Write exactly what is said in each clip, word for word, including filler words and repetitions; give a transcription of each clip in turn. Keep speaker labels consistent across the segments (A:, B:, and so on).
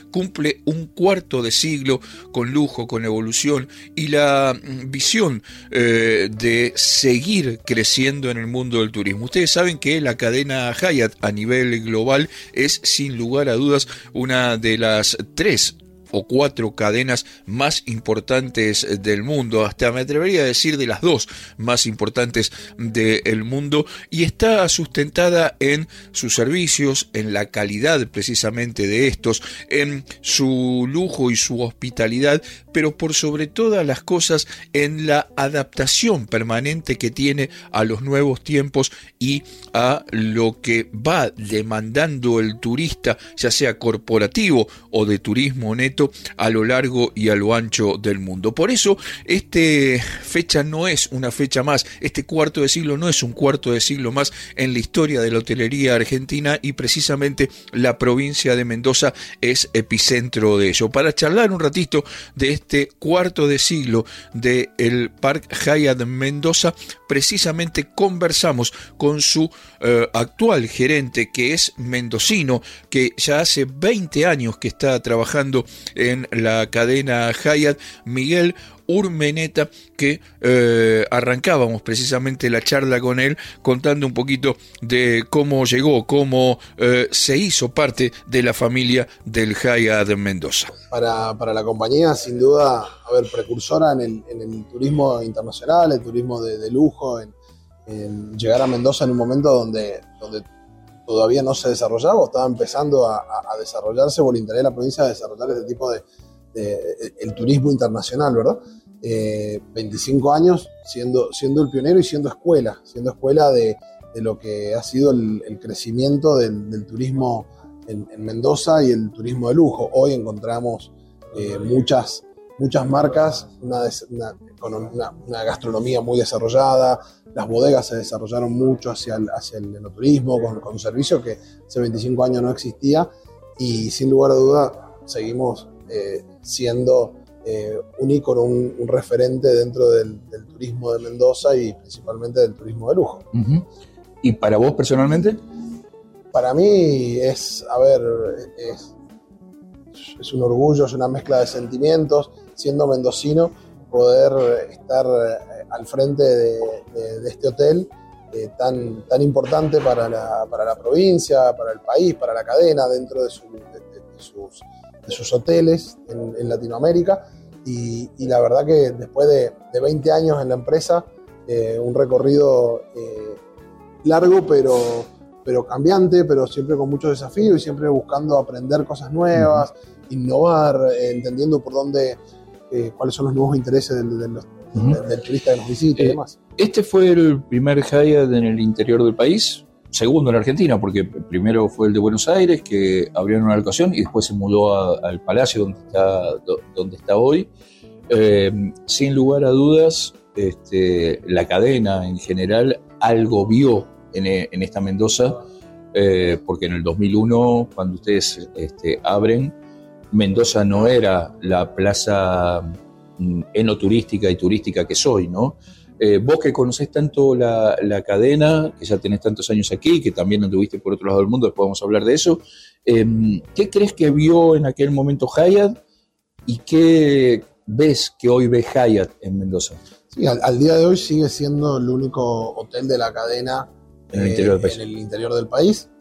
A: cumple un cuarto de siglo con lujo, con evolución y la visión eh, de seguir creciendo en el mundo del turismo. Ustedes saben que la cadena Hyatt a nivel global es sin lugar a dudas una de las tres o cuatro cadenas más importantes del mundo, hasta me atrevería a decir de las dos más importantes del mundo, y está sustentada en sus servicios, en la calidad precisamente de estos, en su lujo y su hospitalidad, pero por sobre todas las cosas en la adaptación permanente que tiene a los nuevos tiempos y a lo que va demandando el turista, ya sea corporativo o de turismo neto, a lo largo y a lo ancho del mundo. Por eso, esta fecha no es una fecha más, este cuarto de siglo no es un cuarto de siglo más en la historia de la hotelería argentina, y precisamente la provincia de Mendoza es epicentro de ello. Para charlar un ratito de este cuarto de siglo del Park Hyatt Mendoza, precisamente conversamos con su eh, actual gerente, que es mendocino, que ya hace veinte años que está trabajando en la cadena Hyatt, Miguel Urmeneta, que eh, arrancábamos precisamente la charla con él contando un poquito de cómo llegó, cómo eh, se hizo parte de la familia del Hyatt Mendoza.
B: Para, para la compañía, sin duda, a ver, precursora en el, en el turismo internacional, el turismo de, de lujo, en, en llegar a Mendoza en un momento donde, donde todavía no se desarrollaba o estaba empezando a, a desarrollarse, por el interés de la provincia de desarrollar este tipo de, de, de el turismo internacional, ¿verdad? Eh, veinticinco años siendo, siendo el pionero y siendo escuela, siendo escuela de, de lo que ha sido el, el crecimiento del, del turismo en, en Mendoza y el turismo de lujo. Hoy encontramos eh, muchas, muchas marcas, una, una, una, una gastronomía muy desarrollada, las bodegas se desarrollaron mucho hacia el, hacia el enoturismo, con, con un servicio que hace veinticinco años no existía, y sin lugar a duda seguimos eh, siendo eh, un ícono, un, un referente dentro del, del turismo de Mendoza y principalmente del turismo de lujo.
A: Uh-huh. ¿Y para vos personalmente?
B: Para mí es, a ver, es, es un orgullo, es una mezcla de sentimientos, siendo mendocino, poder estar al frente de, de, de este hotel eh, tan, tan importante para la, para la provincia, para el país, para la cadena, dentro de, su, de, de, de, sus, de sus hoteles en, en Latinoamérica. Y, y la verdad que después de, de veinte años en la empresa, eh, un recorrido eh, largo, pero, pero cambiante, pero siempre con muchos desafíos y siempre buscando aprender cosas nuevas, uh-huh. innovar, eh, entendiendo por dónde, eh, cuáles son los nuevos intereses del, del, uh-huh. del, del turista que nos visita eh, y demás.
A: ¿Este fue el primer Hyatt en el interior del país? Segundo en Argentina, porque primero fue el de Buenos Aires, que abrieron una locación, y después se mudó a, al Palacio donde está, do, donde está hoy. Eh, sin lugar a dudas, este, la cadena en general algo vio en, en esta Mendoza, eh, porque en el dos mil uno, cuando ustedes este, abren, Mendoza no era la plaza mm, enoturística y turística que soy, ¿no? Eh, vos que conocés tanto la, la cadena, que ya tenés tantos años aquí, que también anduviste por otro lado del mundo, después vamos a hablar de eso, eh, ¿qué crees que vio en aquel momento Hyatt y qué ves que hoy ve Hyatt en Mendoza?
B: Sí, al, al día de hoy sigue siendo el único hotel de la cadena
A: en el eh, interior del país.
B: En el interior del país.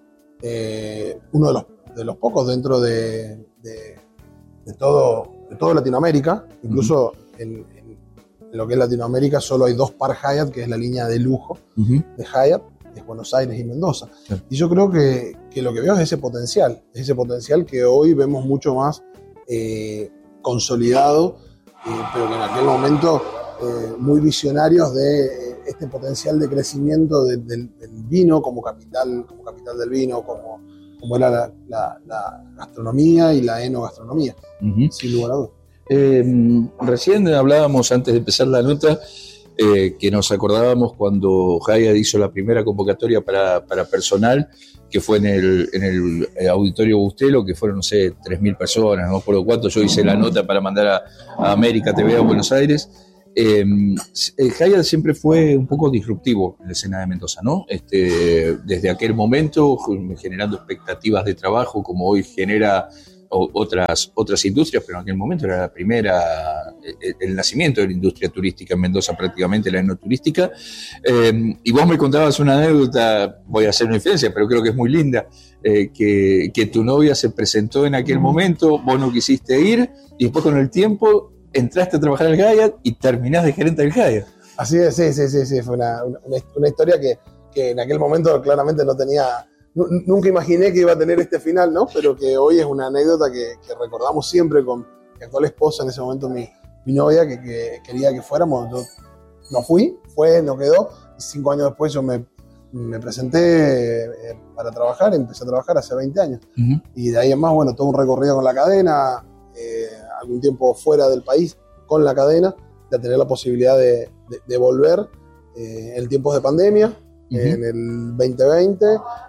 B: Eh, uno de los, de los pocos dentro de, de, de, todo, de todo Latinoamérica, incluso uh-huh. en, en lo que es Latinoamérica solo hay dos Park Hyatt, que es la línea de lujo uh-huh. de Hyatt, que es Buenos Aires y Mendoza. Sí. Y yo creo que, que lo que veo es ese potencial, es ese potencial que hoy vemos mucho más eh, consolidado, eh, pero que en aquel momento eh, muy visionarios de eh, este potencial de crecimiento de, de, del vino como capital, como capital del vino, como, como era la, la, la gastronomía y la enogastronomía, uh-huh. sin lugar a dudas.
A: Eh, recién hablábamos antes de empezar la nota eh, que nos acordábamos cuando Hyatt hizo la primera convocatoria para, para personal, que fue en el, en el Auditorio Bustelo, que fueron, no sé, tres mil personas, no me acuerdo cuánto. Yo hice la nota para mandar a, a América T V a Buenos Aires. Eh, Hyatt siempre fue un poco disruptivo en la escena de Mendoza, ¿no? Este, desde aquel momento, generando expectativas de trabajo, como hoy genera o, otras, otras industrias, pero en aquel momento era la primera, el, el nacimiento de la industria turística en Mendoza, prácticamente la enoturística. Eh, y vos me contabas una anécdota, voy a hacer una infidencia, pero creo que es muy linda, eh, que, que tu novia se presentó en aquel momento, vos no quisiste ir, y después con el tiempo entraste a trabajar al Hyatt y terminás de gerente del Hyatt.
B: Así es, sí, sí, sí, sí. Fue una, una, una historia que, que en aquel momento claramente no tenía, nunca imaginé que iba a tener este final, ¿no? Pero que hoy es una anécdota que, que recordamos siempre con mi actual esposa, en ese momento mi, mi novia, que, que quería que fuéramos. Yo no fui, fue, no quedó. Y cinco años después yo me, me presenté eh, para trabajar, empecé a trabajar hace veinte años. Uh-huh. Y de ahí en más, bueno, todo un recorrido con la cadena, eh, algún tiempo fuera del país con la cadena, de tener la posibilidad de, de, de volver eh, en tiempos de pandemia, uh-huh. en el veinte veinte,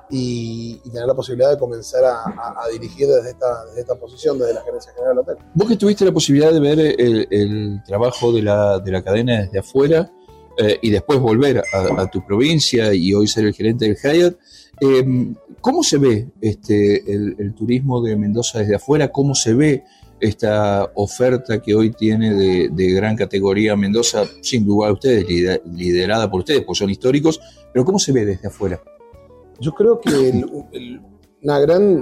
B: y, y tener la posibilidad de comenzar a, a, a dirigir desde esta, desde esta posición, desde la gerencia general del hotel.
A: Vos que tuviste la posibilidad de ver el, el trabajo de la, de la cadena desde afuera, eh, y después volver a, a tu provincia y hoy ser el gerente del Hyatt, eh, ¿cómo se ve este, el, el turismo de Mendoza desde afuera? ¿Cómo se ve esta oferta que hoy tiene de, de gran categoría Mendoza, sin lugar a ustedes, liderada por ustedes, porque son históricos, pero cómo se ve desde afuera?
B: Yo creo que el, el, una gran,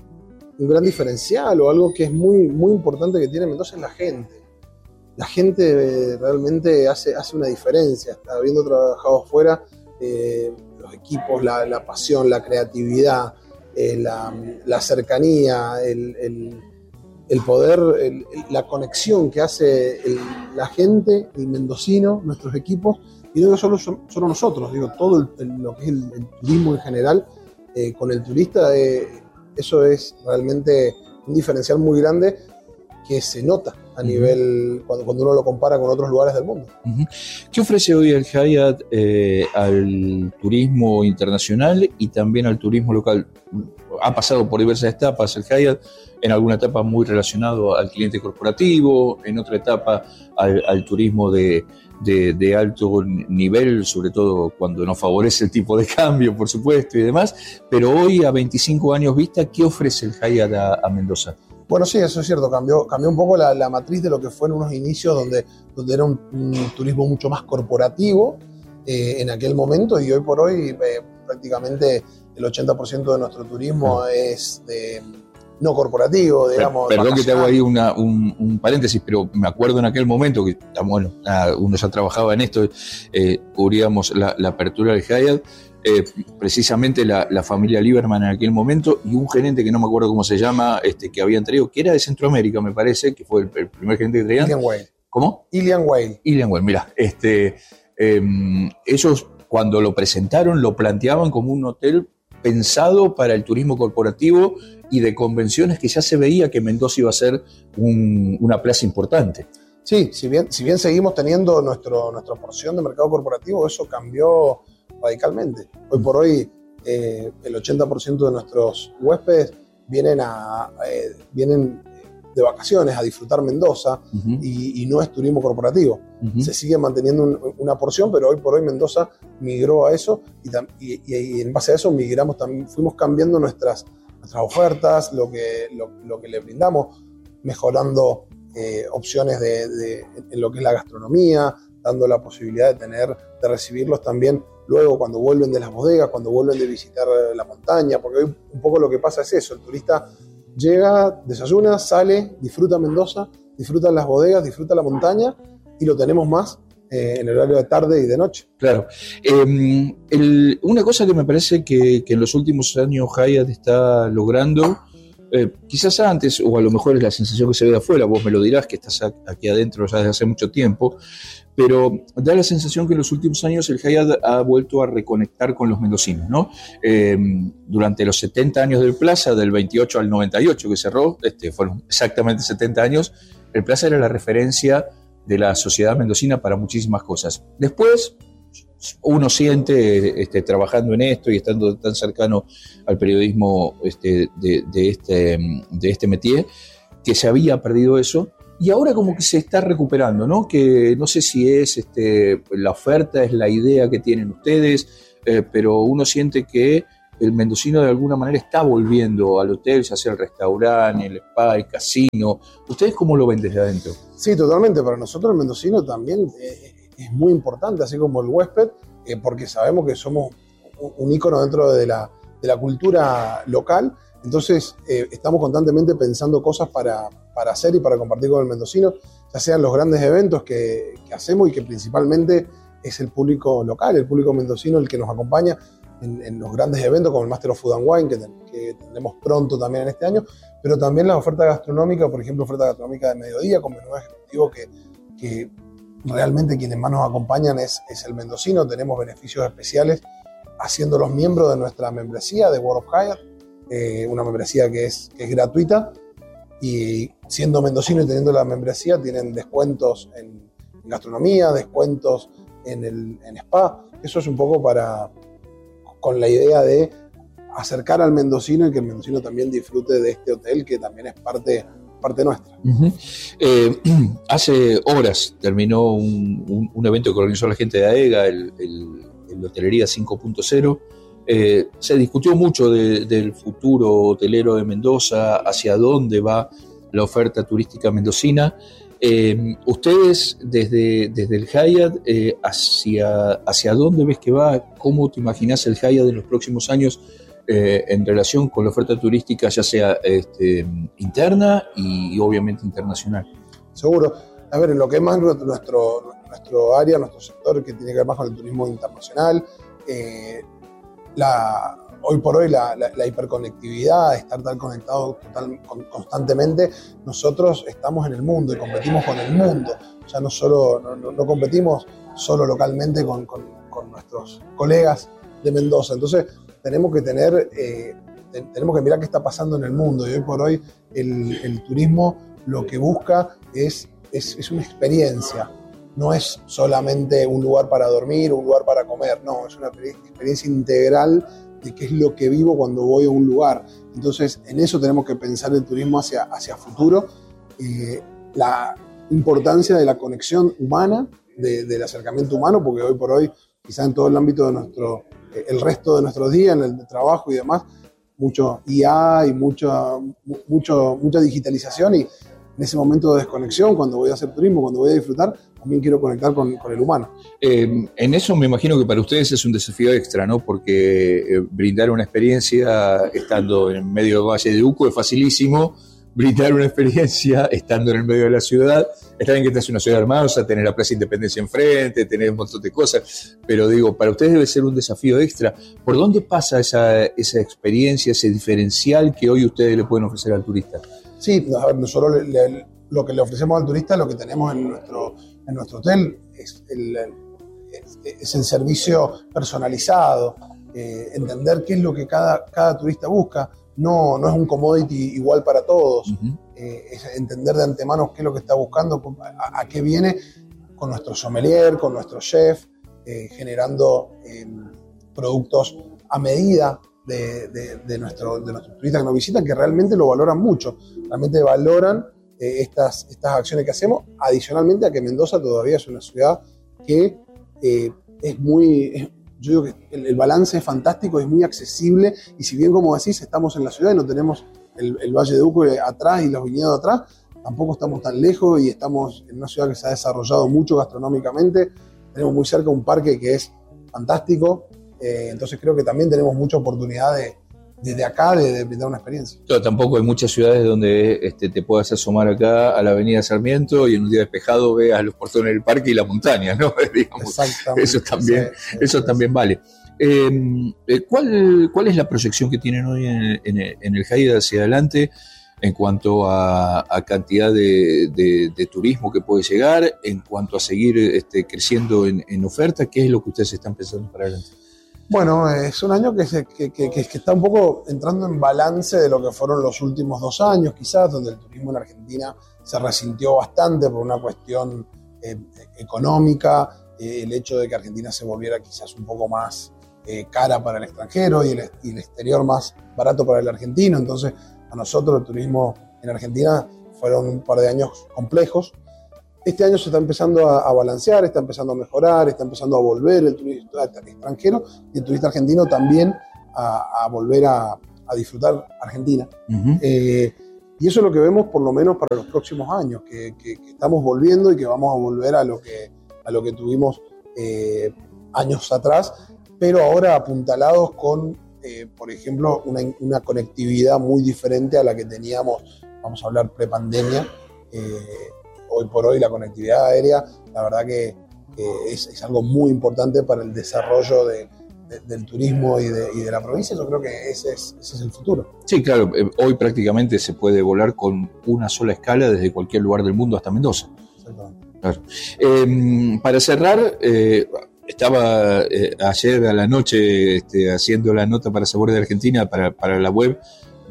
B: un gran diferencial o algo que es muy, muy importante que tiene Mendoza es la gente. La gente realmente hace, hace una diferencia. Habiendo trabajado afuera, eh, los equipos, la, la pasión, la creatividad, eh, la, la cercanía, el, el el poder, el, la conexión que hace el, la gente, el mendocino, nuestros equipos, y no solo, solo nosotros, digo, todo el, el, lo que es el, el turismo en general, eh, con el turista, eh, eso es realmente un diferencial muy grande que se nota a uh-huh. nivel, cuando, cuando uno lo compara con otros lugares del mundo.
A: Uh-huh. ¿Qué ofrece hoy el Hyatt eh, al turismo internacional y también al turismo local? Ha pasado por diversas etapas el Hyatt, en alguna etapa muy relacionado al cliente corporativo, en otra etapa al, al turismo de, de, de alto nivel, sobre todo cuando nos favorece el tipo de cambio, por supuesto, y demás. Pero hoy, a veinticinco años vista, ¿qué ofrece el Hyatt a, a Mendoza?
B: Bueno, sí, eso es cierto, cambió, cambió un poco la, la matriz de lo que fue en unos inicios donde, donde era un, un turismo mucho más corporativo eh, en aquel momento, y hoy por hoy eh, prácticamente el ochenta por ciento de nuestro turismo ah. es de, no corporativo, digamos.
A: Perdón que te hago ahí una, un, un paréntesis, pero me acuerdo en aquel momento que, bueno, uno ya trabajaba en esto, eh, cubríamos la, la apertura del Hyatt, eh, precisamente la, la familia Lieberman en aquel momento, y un gerente que no me acuerdo cómo se llama, este, que habían traído, que era de Centroamérica, me parece, que fue el, el primer gerente que traían.
B: Ilian Whale.
A: ¿Cómo?
B: Ilian Whale.
A: Ilian Whale, mira, este, eh, ellos cuando lo presentaron lo planteaban como un hotel pensado para el turismo corporativo y de convenciones, que ya se veía que Mendoza iba a ser un, una plaza importante.
B: Sí, si bien, si bien seguimos teniendo nuestro, nuestra porción de mercado corporativo, eso cambió radicalmente. Hoy por hoy, eh, el ochenta por ciento de nuestros huéspedes vienen, a, eh, vienen de vacaciones a disfrutar Mendoza, uh-huh. y, y no es turismo corporativo. Uh-huh. Se sigue manteniendo un, una porción, pero hoy por hoy Mendoza migró a eso y, y, y en base a eso migramos también, fuimos cambiando nuestras, nuestras ofertas, lo que, lo, lo que le brindamos, mejorando eh, opciones de, de, en lo que es la gastronomía, dando la posibilidad de tener, de recibirlos también luego cuando vuelven de las bodegas, cuando vuelven de visitar la montaña, porque hoy un poco lo que pasa es eso, el turista llega, desayuna, sale, disfruta Mendoza, disfruta las bodegas, disfruta la montaña, y lo tenemos más eh, en el horario de tarde y de noche.
A: Claro. Eh, el, una cosa que me parece que, que en los últimos años Hyatt está logrando, eh, quizás antes, o a lo mejor es la sensación que se ve de afuera, vos me lo dirás, que estás aquí adentro ya desde hace mucho tiempo, pero da la sensación que en los últimos años el Hyatt ha vuelto a reconectar con los mendocinos, ¿no? Eh, durante los setenta años del Plaza, del veintiocho al noventa y ocho que cerró, este, fueron exactamente setenta años, el Plaza era la referencia de la sociedad mendocina para muchísimas cosas. Después, uno siente, este, trabajando en esto y estando tan cercano al periodismo este, de, de, este, de este métier, que se había perdido eso, y ahora como que se está recuperando, ¿no? Que no sé si es este, la oferta, es la idea que tienen ustedes, eh, pero uno siente que el mendocino de alguna manera está volviendo al hotel, ya sea el restaurante, el spa, el casino. ¿Ustedes cómo lo ven desde adentro?
B: Sí, totalmente. Para nosotros el mendocino también eh, es muy importante, así como el huésped, eh, porque sabemos que somos un ícono dentro de la, de la cultura local. Entonces eh, estamos constantemente pensando cosas para, para hacer y para compartir con el mendocino, ya sean los grandes eventos que, que hacemos y que principalmente es el público local, el público mendocino el que nos acompaña en, en los grandes eventos como el Master of Food and Wine, que, ten, que tendremos pronto también en este año, pero también las ofertas gastronómicas, por ejemplo, oferta gastronómica de mediodía con menú ejecutivo que, que realmente quienes más nos acompañan es, es el mendocino. Tenemos beneficios especiales haciéndolos miembros de nuestra membresía de World of Hyatt, eh, una membresía que es, que es gratuita, y siendo mendocino y teniendo la membresía tienen descuentos en, en gastronomía, descuentos en el en spa. Eso es un poco para con la idea de acercar al mendocino y que el mendocino también disfrute de este hotel que también es parte, parte nuestra.
A: Uh-huh. Eh, hace horas terminó un, un, un evento que organizó la gente de AEGA, el, el, el Hotelería cinco punto cero. Eh, se discutió mucho de, del futuro hotelero de Mendoza, hacia dónde va la oferta turística mendocina. Eh, ustedes desde, desde el Hyatt, eh, hacia, ¿hacia dónde ves que va? ¿Cómo te imaginas el Hyatt en los próximos años eh, en relación con la oferta turística, ya sea este, interna y, y obviamente internacional?
B: Seguro. A ver, en lo que es más nuestro, nuestro área, nuestro sector que tiene que ver más con el turismo internacional, eh, la, hoy por hoy la, la, la hiperconectividad, estar tan conectados total, con, constantemente, nosotros estamos en el mundo y competimos con el mundo. Ya no solo no, no, no competimos solo localmente con, con, con nuestros colegas de Mendoza. Entonces tenemos que tener, eh, tenemos que mirar qué está pasando en el mundo, y hoy por hoy el, el turismo lo que busca es, es, es una experiencia. No es solamente un lugar para dormir o un lugar para comer, no, es una experiencia integral de qué es lo que vivo cuando voy a un lugar. Entonces, en eso tenemos que pensar el turismo hacia, hacia futuro, eh, la importancia de la conexión humana, de, del acercamiento humano, porque hoy por hoy, quizá en todo el ámbito de nuestro, eh, el resto de nuestros días, en el trabajo y demás, mucho I A y mucha, mucho, mucha digitalización, y en ese momento de desconexión, cuando voy a hacer turismo, cuando voy a disfrutar, también quiero conectar con, con el humano.
A: Eh, en eso me imagino que para ustedes es un desafío extra, ¿no? Porque eh, brindar una experiencia estando en medio del Valle de Uco es facilísimo, brindar una experiencia estando en el medio de la ciudad, está bien que esta es una ciudad hermosa, tener la Plaza Independencia enfrente, tener un montón de cosas, pero digo, para ustedes debe ser un desafío extra. ¿Por dónde pasa esa, esa experiencia, ese diferencial que hoy ustedes le pueden ofrecer al turista?
B: Sí, a ver, nosotros le, le, lo que le ofrecemos al turista, lo que tenemos en nuestro, en nuestro hotel, es el, es, es el servicio personalizado, eh, entender qué es lo que cada, cada turista busca. No, no es un commodity igual para todos. Uh-huh. eh, es entender de antemano qué es lo que está buscando, a, a qué viene, con nuestro sommelier, con nuestro chef, eh, generando eh, productos a medida de, de, de, nuestro, de nuestros turistas que nos visitan, que realmente lo valoran mucho, realmente valoran eh, estas, estas acciones que hacemos, adicionalmente a que Mendoza todavía es una ciudad que eh, es muy... Es, yo digo que el, el balance es fantástico, es muy accesible, y si bien, como decís, estamos en la ciudad y no tenemos el, el Valle de Uco atrás y los viñedos atrás, tampoco estamos tan lejos y estamos en una ciudad que se ha desarrollado mucho gastronómicamente. Tenemos muy cerca un parque que es fantástico, eh, entonces creo que también tenemos mucha oportunidad de, desde acá de, de brindar una experiencia.
A: Pero tampoco hay muchas ciudades donde este, te puedas asomar acá a la avenida Sarmiento y en un día despejado veas los portones del parque y la montaña, ¿no? Digamos, exactamente. Eso también, sí, eso también vale. Eh, ¿cuál, ¿Cuál es la proyección que tienen hoy en el, en el, en el Hyatt hacia adelante en cuanto a, a cantidad de, de, de turismo que puede llegar, en cuanto a seguir este, creciendo en, en oferta? ¿Qué es lo que ustedes están pensando para adelante?
B: Bueno, es un año que, se, que, que, que está un poco entrando en balance de lo que fueron los últimos dos años, quizás, donde el turismo en Argentina se resintió bastante por una cuestión eh, económica, eh, el hecho de que Argentina se volviera quizás un poco más eh, cara para el extranjero y el, y el exterior más barato para el argentino. Entonces, a nosotros el turismo en Argentina fueron un par de años complejos. Este año se está empezando a, a balancear, está empezando a mejorar, está empezando a volver el turista extranjero, y el turista argentino también a, a volver a, a disfrutar Argentina.
A: Uh-huh.
B: Eh, y eso es lo que vemos por lo menos para los próximos años, que, que, que estamos volviendo y que vamos a volver a lo que, a lo que tuvimos eh, años atrás, pero ahora apuntalados con, eh, por ejemplo, una, una conectividad muy diferente a la que teníamos, vamos a hablar prepandemia. Eh, hoy por hoy la conectividad aérea, la verdad que, que es, es algo muy importante para el desarrollo de, de, del turismo y de, y de la provincia. Yo creo que ese es, ese es el futuro.
A: Sí, claro, eh, hoy prácticamente se puede volar con una sola escala desde cualquier lugar del mundo hasta Mendoza.
B: Exactamente.
A: Claro. Eh, para cerrar, eh, estaba eh, ayer a la noche este, haciendo la nota para Sabores de Argentina para, para la web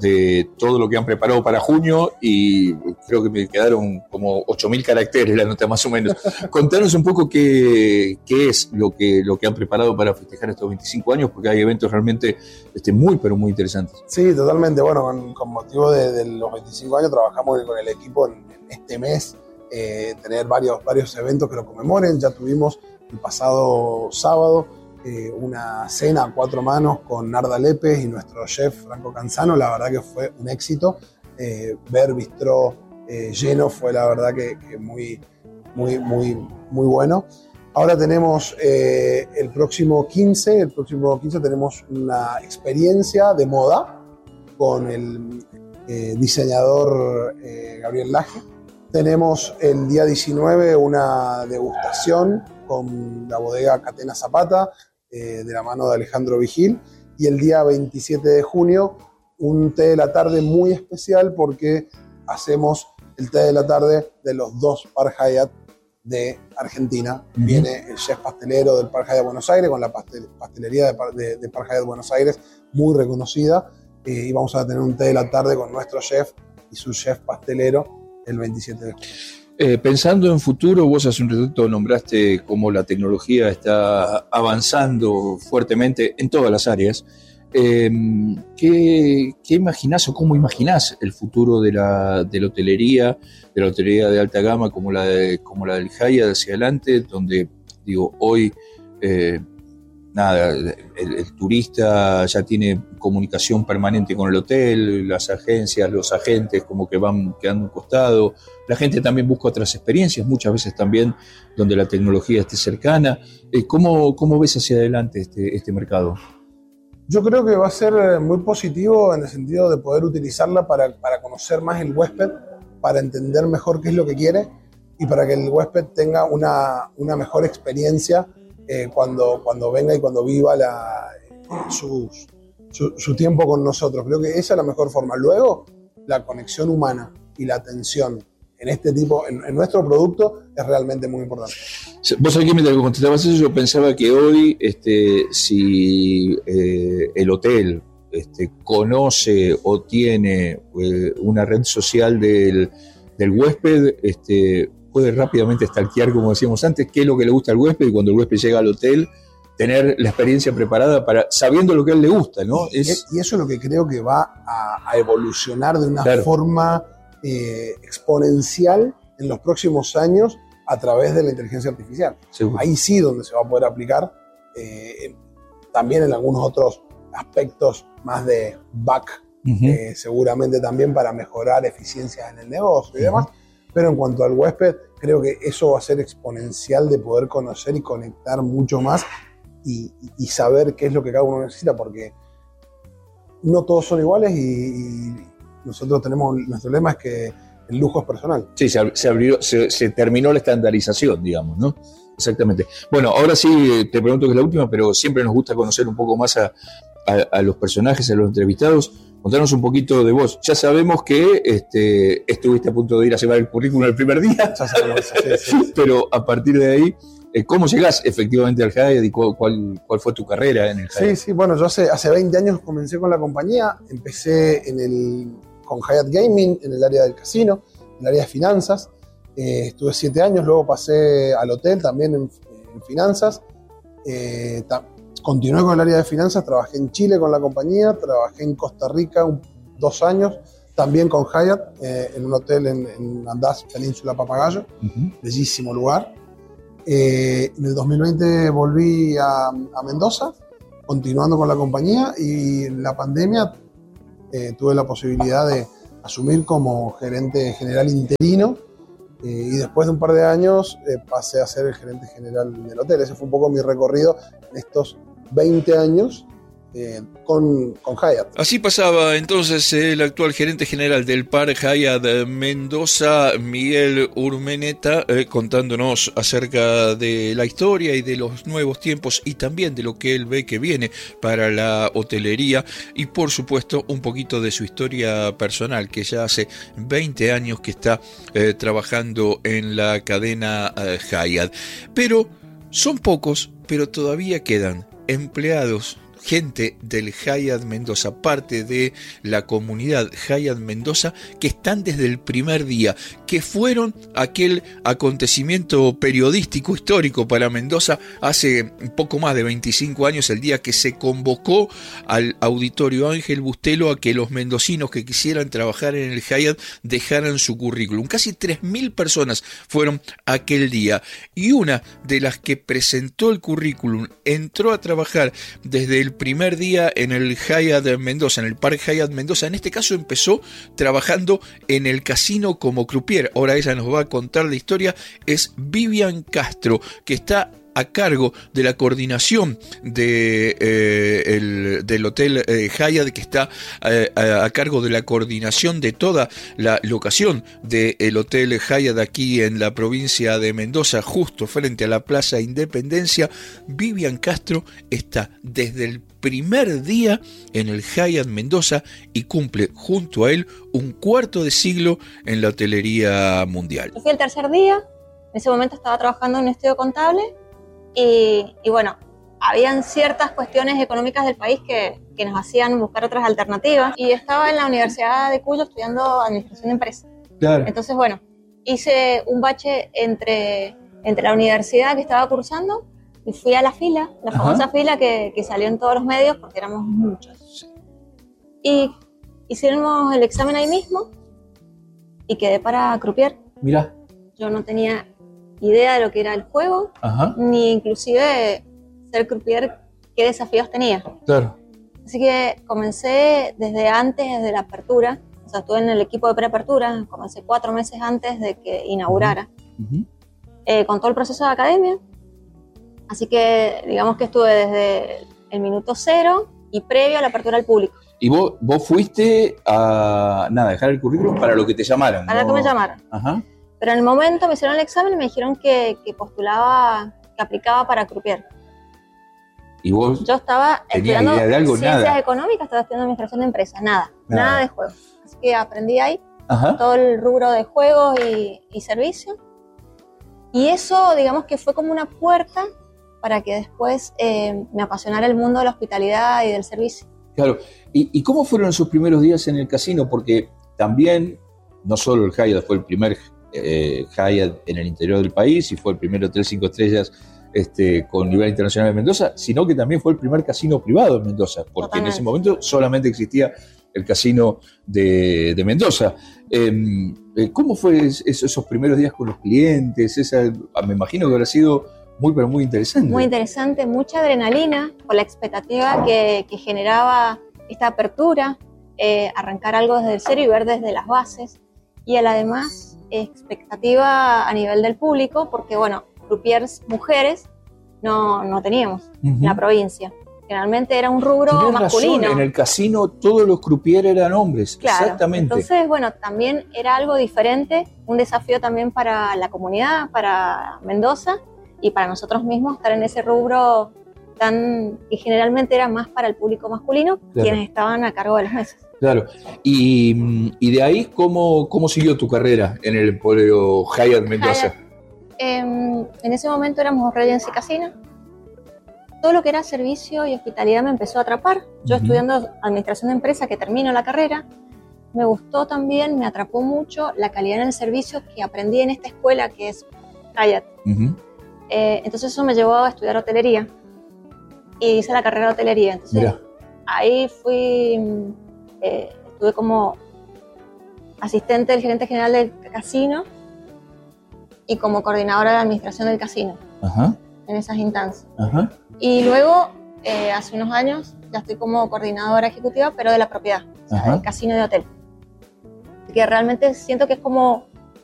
A: de todo lo que han preparado para junio y creo que me quedaron como ocho mil caracteres la nota más o menos. Contanos un poco qué, qué es lo que, lo que han preparado para festejar estos veinticinco años, porque hay eventos realmente este, muy, pero muy interesantes.
B: Sí, totalmente. Bueno, con, con motivo de, de los veinticinco años trabajamos con el equipo en, en este mes, eh, tener varios, varios eventos que lo conmemoren. Ya tuvimos el pasado sábado Eh, una cena a cuatro manos con Narda Lépez y nuestro chef Franco Canzano. La verdad que fue un éxito. Eh, ver Bistró eh, lleno fue la verdad que, que muy, muy, muy, muy bueno. Ahora tenemos eh, el próximo quince, el próximo quince tenemos una experiencia de moda con el eh, diseñador eh, Gabriel Laje. Tenemos el día diecinueve una degustación con la bodega Catena Zapata, eh, de la mano de Alejandro Vigil, y el día veintisiete de junio un té de la tarde muy especial porque hacemos el té de la tarde de los dos Park Hyatt de Argentina. Uh-huh. Viene el chef pastelero del Park Hyatt Buenos Aires con la pastel, pastelería de, de, de Park Hyatt Buenos Aires, muy reconocida, eh, y vamos a tener un té de la tarde con nuestro chef y su chef pastelero el veintisiete de junio.
A: Eh, pensando en futuro, vos hace un ratito nombraste cómo la tecnología está avanzando fuertemente en todas las áreas. Eh, ¿qué, ¿Qué imaginás o cómo imaginás el futuro de la, de la hotelería, de la hotelería de alta gama como la, de, como la del Hyatt hacia adelante, donde, digo, hoy, eh, nada, el, el turista ya tiene comunicación permanente con el hotel, las agencias, los agentes como que van quedando a un costado, la gente también busca otras experiencias, muchas veces también donde la tecnología esté cercana. ¿Cómo, cómo ves hacia adelante este, este mercado?
B: Yo creo que va a ser muy positivo en el sentido de poder utilizarla para, para conocer más el huésped, para entender mejor qué es lo que quiere y para que el huésped tenga una, una mejor experiencia eh, cuando, cuando venga y cuando viva la, su, su, su tiempo con nosotros. Creo que esa es la mejor forma. Luego, la conexión humana y la atención en este tipo, en, en nuestro producto, es realmente muy importante.
A: Vos aquí mientras contestabas eso, yo pensaba que hoy, este, si eh, el hotel este, conoce o tiene eh, una red social del, del huésped, este, puede rápidamente stalkear, como decíamos antes, qué es lo que le gusta al huésped, y cuando el huésped llega al hotel, tener la experiencia preparada para sabiendo lo que a él le gusta, ¿no?
B: Y,
A: es...
B: y eso es lo que creo que va a, a evolucionar de una
A: claro.
B: forma eh, exponencial en los próximos años a través de la inteligencia artificial.
A: Seguro.
B: Ahí sí donde se va a poder aplicar, eh, también en algunos otros aspectos más de back, uh-huh. eh, seguramente también para mejorar eficiencias en el negocio y uh-huh. demás, pero en cuanto al huésped, creo que eso va a ser exponencial de poder conocer y conectar mucho más y, y saber qué es lo que cada uno necesita, porque no todos son iguales y, y nosotros tenemos, nuestro lema es que el lujo es personal.
A: Sí, se, se, abrió, se, se terminó la estandarización, digamos, ¿no? Exactamente. Bueno, ahora sí te pregunto que es la última, pero siempre nos gusta conocer un poco más a, a, a los personajes, a los entrevistados. Contanos un poquito de vos. Ya sabemos que este, estuviste a punto de ir a llevar el currículum el primer día,
B: ya sabemos, sí, sí, sí.
A: Pero a partir de ahí, ¿cómo llegás efectivamente al Hyatt y cuál, cuál, cuál fue tu carrera en el Hyatt?
B: Sí, sí, bueno, yo hace, hace veinte años comencé con la compañía, empecé en el, con Hyatt Gaming en el área del casino, en el área de finanzas, eh, estuve siete años, luego pasé al hotel también en, en finanzas, eh, ta, continué con el área de finanzas, trabajé en Chile con la compañía, trabajé en Costa Rica un, dos años, también con Hyatt, eh, en un hotel en, en Andaz, Península Papagayo, uh-huh. bellísimo lugar. Eh, en el dos mil veinte volví a, a Mendoza continuando con la compañía, y la pandemia eh, tuve la posibilidad de asumir como gerente general interino, eh, y después de un par de años eh, pasé a ser el gerente general del hotel. Ese fue un poco mi recorrido en estos veinte años eh, con, con Hyatt.
A: Así pasaba entonces el actual gerente general del Park Hyatt Mendoza, Miguel Urmeneta, eh, contándonos acerca de la historia y de los nuevos tiempos y también de lo que él ve que viene para la hotelería y por supuesto un poquito de su historia personal, que ya hace veinte años que está eh, trabajando en la cadena eh, Hyatt. Pero son pocos, pero todavía quedan empleados, gente del Hyatt Mendoza, parte de la comunidad Hyatt Mendoza, que están desde el primer día, que fueron aquel acontecimiento periodístico histórico para Mendoza hace un poco más de veinticinco años, el día que se convocó al Auditorio Ángel Bustelo a que los mendocinos que quisieran trabajar en el Hyatt dejaran su currículum. Casi tres mil personas fueron aquel día, y una de las que presentó el currículum entró a trabajar desde el primer día en el Hyatt Mendoza, en el Park Hyatt Mendoza. En este caso empezó trabajando en el casino como croupier. Ahora ella nos va a contar la historia. Es Vivian Castro, que está a cargo de la coordinación de, eh, el, del hotel eh, Hyatt, que está eh, a, a cargo de la coordinación de toda la locación del hotel Hyatt aquí en la provincia de Mendoza, justo frente a la Plaza Independencia. Vivian Castro está desde el primer día en el Hyatt Mendoza y cumple junto a él un cuarto de siglo en la hotelería mundial.
C: Fui el tercer día, en ese momento estaba trabajando en un estudio contable. Y, y bueno, habían ciertas cuestiones económicas del país que, que nos hacían buscar otras alternativas. Y estaba en la Universidad de Cuyo estudiando Administración de Empresas.
A: Claro.
C: Entonces, bueno, hice un bache entre, entre la universidad que estaba cursando y fui a la fila, la
A: Ajá.
C: famosa fila que, que salió en todos los medios porque éramos muchos. Y hicimos el examen ahí mismo y quedé para croupier.
A: Mirá.
C: Yo no tenía idea de lo que era el juego,
A: Ajá.
C: ni inclusive ser croupier, qué desafíos tenía.
A: Claro.
C: Así que comencé desde antes, desde la apertura, o sea, estuve en el equipo de preapertura, comencé cuatro meses antes de que inaugurara,
A: Uh-huh.
C: eh, con todo el proceso de academia. Así que digamos que estuve desde el minuto cero y previo a la apertura al público.
D: Y vos, vos fuiste a nada, dejar el currículum para lo que te llamaron.
C: Para
D: ¿no?
C: lo que me llamaron.
D: Ajá.
C: Pero en el momento me hicieron el examen y me dijeron que, que postulaba, que aplicaba para croupier.
D: Y vos
C: Yo estaba
D: ¿tenías
C: estudiando
D: idea de algo?
C: ciencias
D: Nada.
C: económicas, estaba estudiando administración de empresas, nada,
D: Nada.
C: nada, de juegos. Así que aprendí ahí
D: Ajá.
C: todo el rubro de juegos y, y servicios. Y eso, digamos que fue como una puerta para que después eh, me apasionara el mundo de la hospitalidad y del servicio.
D: Claro. ¿Y, ¿Y cómo fueron sus primeros días en el casino? Porque también, no solo el Hyatt fue el primer eh, Hyatt en el interior del país y fue el primer hotel cinco estrellas este, con nivel internacional en Mendoza, sino que también fue el primer casino privado en Mendoza, porque
C: Totalmente.
D: en ese momento solamente existía el casino de, de Mendoza. Eh, ¿Cómo fue es- esos primeros días con los clientes? Esa, me imagino que habrá sido muy, pero muy interesante.
C: Muy interesante, mucha adrenalina, con la expectativa que, que generaba esta apertura, eh, arrancar algo desde el cero y ver desde las bases. Y además, expectativa a nivel del público, porque bueno, croupiers mujeres no, no teníamos
D: Ujú.
C: en la provincia. Generalmente era un rubro
D: Tenés
C: masculino.
D: razón, en el casino todos los croupiers eran hombres,
C: Claro.
D: exactamente.
C: Entonces, bueno, también era algo diferente, un desafío también para la comunidad, para Mendoza y para nosotros mismos estar en ese rubro tan que generalmente era más para el público masculino,
D: Claro.
C: quienes estaban a cargo de las mesas.
D: Claro. Y, mm, y de ahí, ¿cómo, ¿cómo siguió tu carrera en el Emporio Hyatt Mendoza?
C: Hyatt. Eh, en ese momento éramos Regency Casino. Todo lo que era servicio y hospitalidad me empezó a atrapar. Yo
D: Ujú.
C: estudiando administración de empresa, que termino la carrera, me gustó también, me atrapó mucho la calidad en el servicio que aprendí en esta escuela que es Hyatt.
D: Ujú.
C: Eh, entonces eso me llevó a estudiar hotelería y hice la carrera de hotelería. Entonces
D: Mirá.
C: ahí fui, mm, eh, estuve como asistente del gerente general del casino y como coordinadora de administración del casino
D: Ajá,
C: en esas instancias.
D: ajá.
C: Y luego eh, hace unos años, ya estoy como coordinadora ejecutiva, pero de la propiedad, o sea, del casino y de hotel. Que realmente siento que es como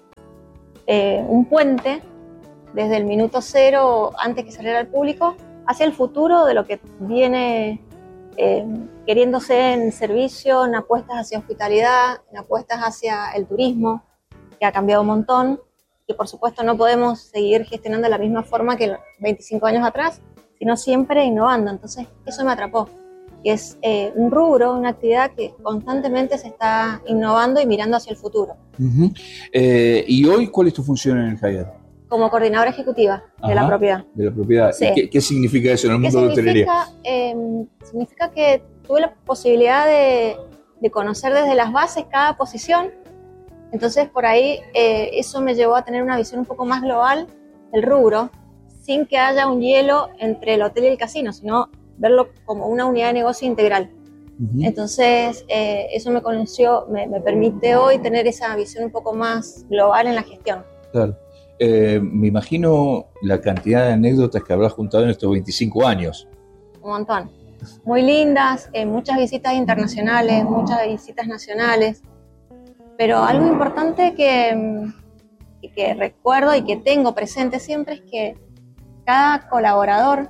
C: eh, un puente desde el minuto cero, antes que saliera al público, hacia el futuro de lo que viene eh, queriéndose en servicio, en apuestas hacia hospitalidad, en apuestas hacia el turismo, que ha cambiado un montón, y por supuesto no podemos seguir gestionando de la misma forma que veinticinco años atrás, sino siempre innovando. Entonces eso me atrapó, que es eh, un rubro, una actividad que constantemente se está innovando y mirando hacia el futuro.
D: Uh-huh. Eh, ¿Y hoy cuál es tu función en el Hyatt?
C: Como coordinadora ejecutiva de
D: Ajá,
C: la propiedad.
D: De la propiedad.
C: Sí.
D: ¿Qué, ¿Qué significa eso en el mundo de la hotelería?
C: Eh, significa que tuve la posibilidad de, de conocer desde las bases cada posición. Entonces por ahí eh, eso me llevó a tener una visión un poco más global del rubro, sin que haya un hielo entre el hotel y el casino, sino verlo como una unidad de negocio integral. Uh-huh. Entonces eh, eso me conoció, me, me permite hoy tener esa visión un poco más global en la gestión.
D: Claro. Eh, me imagino la cantidad de anécdotas que habrás juntado en estos veinticinco años.
C: Un montón. Muy lindas, eh, muchas visitas internacionales, muchas visitas nacionales. Pero algo importante que, que recuerdo y que tengo presente siempre es que cada colaborador,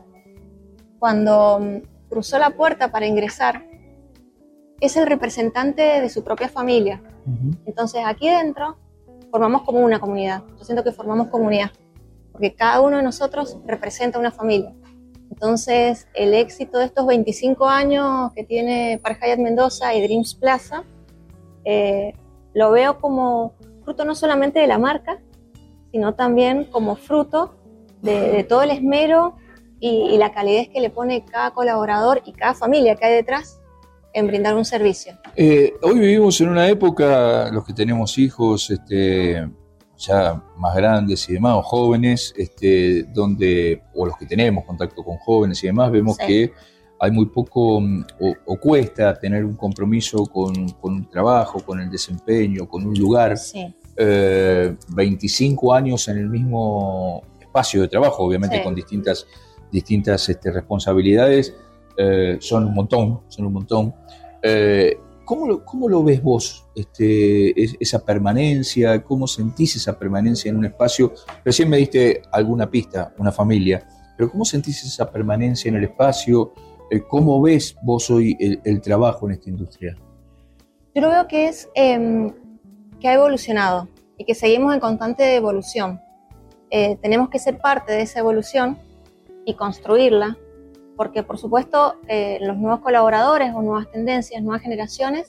C: cuando cruzó la puerta para ingresar, es el representante de su propia familia. Uh-huh. Entonces aquí dentro formamos como una comunidad. Yo siento que formamos comunidad, porque cada uno de nosotros representa una familia. Entonces, el éxito de estos veinticinco años que tiene Park Hyatt Mendoza y Dreams Plaza, eh, lo veo como fruto no solamente de la marca, sino también como fruto de, de todo el esmero y, y la calidez que le pone cada colaborador y cada familia que hay detrás en brindar un servicio.
D: Eh, hoy vivimos en una época, los que tenemos hijos este, ya más grandes y demás, o jóvenes, este, donde, o los que tenemos contacto con jóvenes y demás, vemos sí. que hay muy poco, o, o cuesta tener un compromiso con, con un trabajo, con el desempeño, con un lugar.
C: Sí.
D: Eh, veinticinco años en el mismo espacio de trabajo, obviamente sí. con distintas, distintas este, responsabilidades. Eh, son un montón, son un montón. Eh, ¿cómo, lo, ¿Cómo lo ves vos, este, es, esa permanencia? ¿Cómo sentís esa permanencia en un espacio? Recién me diste alguna pista, una familia, pero ¿cómo sentís esa permanencia en el espacio? Eh, ¿Cómo ves vos hoy el, el trabajo en esta industria?
C: Yo lo veo que es eh, que ha evolucionado y que seguimos en constante evolución. Eh, tenemos que ser parte de esa evolución y construirla, porque por supuesto eh, los nuevos colaboradores o nuevas tendencias, nuevas generaciones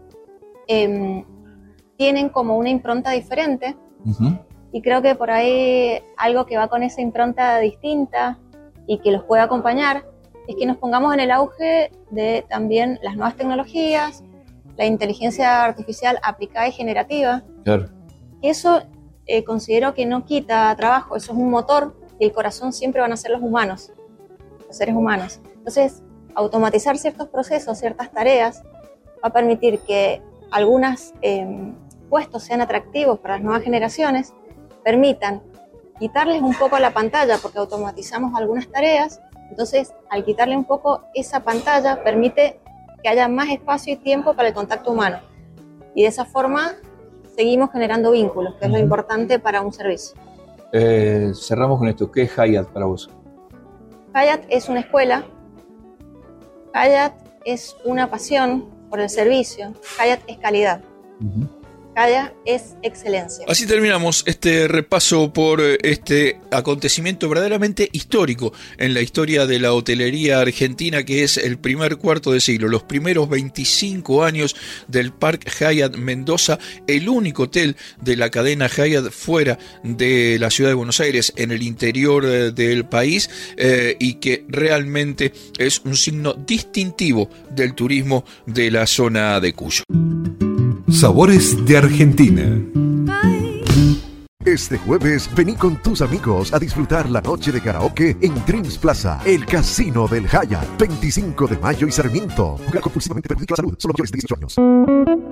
C: eh, tienen como una impronta diferente. Uh-huh. Y creo que por ahí algo que va con esa impronta distinta y que los puede acompañar es que nos pongamos en el auge de también las nuevas tecnologías, la inteligencia artificial aplicada y generativa.
D: Claro.
C: Eso eh, considero que no quita trabajo, eso es un motor y el corazón siempre van a ser los humanos. Seres humanos. Entonces, automatizar ciertos procesos, ciertas tareas, va a permitir que algunos eh, puestos sean atractivos para las nuevas generaciones, permitan quitarles un poco la pantalla, porque automatizamos algunas tareas, entonces, al quitarle un poco esa pantalla, permite que haya más espacio y tiempo para el contacto humano. Y de esa forma, seguimos generando vínculos, que es lo importante para un servicio.
D: Eh, cerramos con esto. ¿Qué es Hyatt para vos?
C: Hyatt es una escuela, Hyatt es una pasión por el servicio, Hyatt es calidad, uh-huh. Hyatt es excelencia.
A: Así terminamos este repaso por este acontecimiento verdaderamente histórico en la historia de la hotelería argentina, que es el primer cuarto de siglo, los primeros veinticinco años del Park Hyatt Mendoza, el único hotel de la cadena Hyatt fuera de la ciudad de Buenos Aires, en el interior del país, eh, y que realmente es un signo distintivo del turismo de la zona de Cuyo.
E: Sabores de Argentina. Este jueves vení con tus amigos a disfrutar la noche de karaoke en Dreams Plaza, el casino del Hyatt, veinticinco de mayo y Sarmiento. Jugar compulsivamente perjudica la salud, solo mayores de dieciocho años.